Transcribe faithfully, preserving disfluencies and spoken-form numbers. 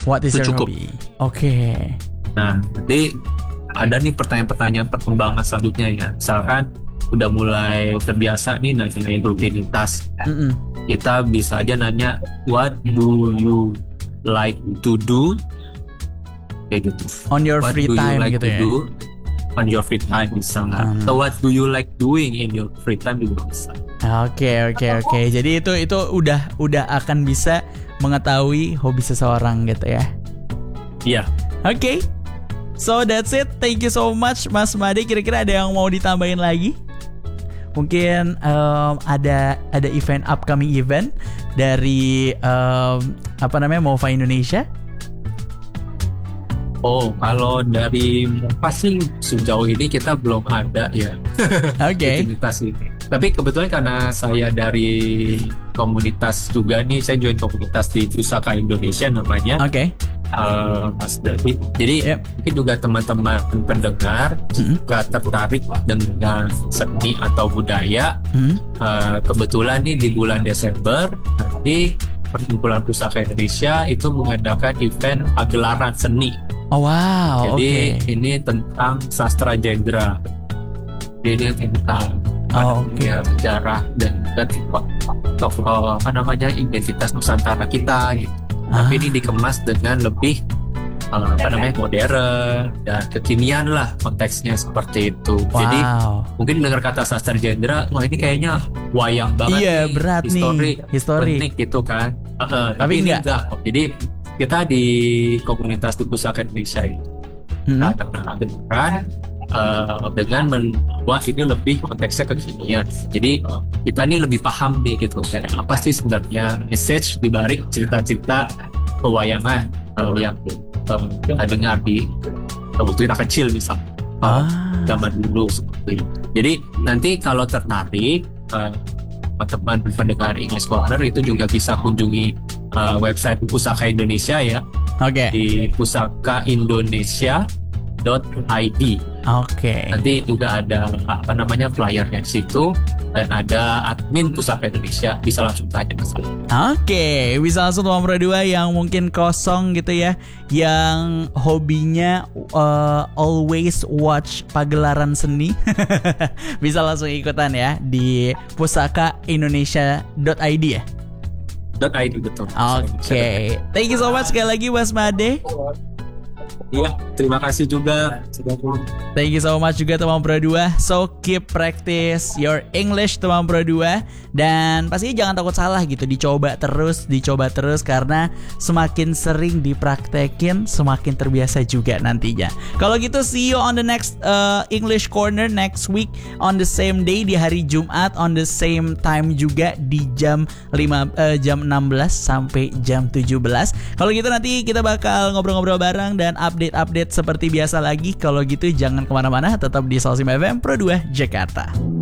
What is Itu your cukup. hobby? Oke. Okay. Nah, jadi ada nih pertanyaan-pertanyaan perkembangan selanjutnya ya. Misalkan udah mulai terbiasa nih nanyain rutinitas. Mm-mm. Kita bisa aja nanya, what do you like to do? Kayak gitu. On your What free do you time like gitu to ya. do on your free time misalnya. Hmm. So what do you like doing in your free time juga bisa. Oke oke oke. Jadi itu itu udah udah akan bisa mengetahui hobi seseorang gitu ya. Iya. Oke. Okay. So that's it. Thank you so much Mas Made. Kira-kira ada yang mau ditambahin lagi? Mungkin um, ada ada event upcoming event dari um, apa namanya Mova Indonesia. Oh, kalau dari pasti sejauh ini kita belum ada ya. Oke. Okay. Rutinitas ini. Tapi kebetulan karena saya dari komunitas juga nih, saya join komunitas di Pusaka Indonesia namanya. Oke. Okay. Uh, Mas David. Jadi Yep. mungkin juga teman-teman pendengar Mm-hmm. juga tertarik dengan seni atau budaya. Hmm. Uh, kebetulan nih di bulan Desember nanti Perkumpulan Pusaka Indonesia itu mengadakan event pagelaran seni. Oh wow. Jadi Okay. ini tentang sastra Jendra. Jadi tentang Oh, ya, sejarah dan juga tokoh apa namanya identitas Nusantara kita gitu. Ah. Tapi ini dikemas dengan lebih uh, apa namanya modern dan kekinian lah konteksnya seperti itu. Wow. Jadi mungkin dengar kata sastra Jendra, wah ini kayaknya wayang banget Iya, nih, berat nih, histori, histori. unik gitu kan. Uh, uh, Tapi tapi ini enggak. enggak. Jadi kita di komunitas di Pusaka Indonesia ini Hmm. kita terkenal uh, dengan membuat ini lebih konteksnya kekinian. Jadi kita ini lebih paham nih gitu kan apa sih sebenarnya message di balik cerita-cerita pewayangan uh, yang um, kita dengar di uh, waktu kita kecil misalnya uh, Ah. zaman dulu seperti itu. Jadi nanti kalau tertarik uh, teman-teman pendengar English Corner itu juga bisa kunjungi uh, website Pusaka Indonesia ya. Oke. Di pusaka indonesia dot i d. Oke. Nanti juga ada apa namanya flyernya di situ dan ada admin Pusaka Indonesia, bisa langsung tanya ke saya. Oke, bisa langsung nomor dua yang mungkin kosong gitu ya, yang hobinya uh, always watch pagelaran seni, bisa langsung ikutan ya di pusaka indonesia dot i d ya. .id betul. Oke, thank you so much sekali lagi Mas Made. Iya, terima kasih juga. Thank you so much juga teman Pro dua. So keep practice your English teman Pro dua. Dan pastinya jangan takut salah gitu. Dicoba terus, dicoba terus. Karena semakin sering dipraktekin, semakin terbiasa juga nantinya. Kalau gitu see you on the next uh, English Corner next week. On the same day di hari Jumat. On the same time juga di jam lima, uh, jam enam belas sampai jam tujuh belas. Kalau gitu nanti kita bakal ngobrol-ngobrol bareng dan update-update seperti biasa lagi. Kalau gitu jangan kemana-mana, tetap di Salsim F M Pro dua Jakarta.